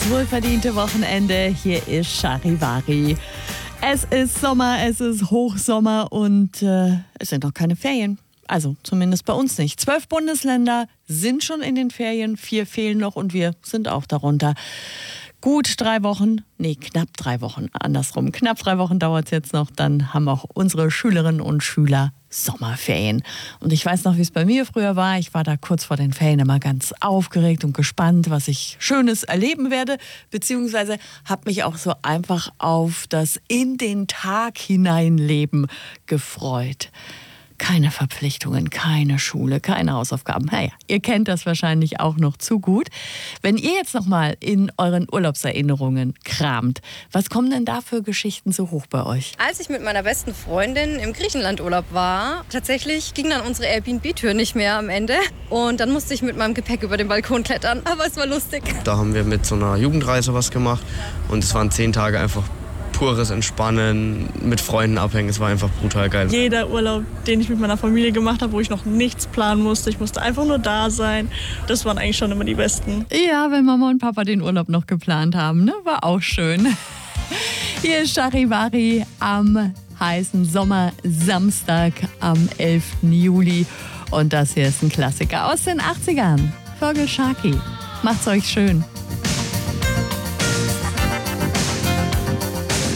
wohlverdiente Wochenende. Hier ist Charivari. Es ist Sommer, es ist Hochsommer und es sind noch keine Ferien. Also zumindest bei uns nicht. 12 Bundesländer sind schon in den Ferien, 4 fehlen noch und wir sind auch darunter. Gut 3 Wochen, knapp 3 Wochen, andersrum. Knapp 3 Wochen dauert es jetzt noch, dann haben auch unsere Schülerinnen und Schüler Sommerferien. Und ich weiß noch, wie es bei mir früher war. Ich war da kurz vor den Ferien immer ganz aufgeregt und gespannt, was ich Schönes erleben werde, beziehungsweise habe mich auch so einfach auf das in den Tag hineinleben gefreut. Keine Verpflichtungen, keine Schule, keine Hausaufgaben. Naja, ihr kennt das wahrscheinlich auch noch zu gut. Wenn ihr jetzt nochmal in euren Urlaubserinnerungen kramt, was kommen denn da für Geschichten so hoch bei euch? Als ich mit meiner besten Freundin im Griechenlandurlaub war, tatsächlich ging dann unsere Airbnb-Tür nicht mehr am Ende. Und dann musste ich mit meinem Gepäck über den Balkon klettern. Aber es war lustig. Da haben wir mit so einer Jugendreise was gemacht. Und es waren 10 Tage einfach pures Entspannen, mit Freunden abhängen. Es war einfach brutal geil. Jeder Urlaub, den ich mit meiner Familie gemacht habe, wo ich noch nichts planen musste, ich musste einfach nur da sein, das waren eigentlich schon immer die besten. Ja, wenn Mama und Papa den Urlaub noch geplant haben, ne? War auch schön. Hier ist Charivari am heißen Sommersamstag am 11. Juli. Und das hier ist ein Klassiker aus den 80ern. Vögel Sharky. Macht's euch schön.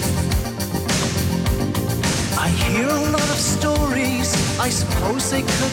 I hear a lot of stories, I suppose they could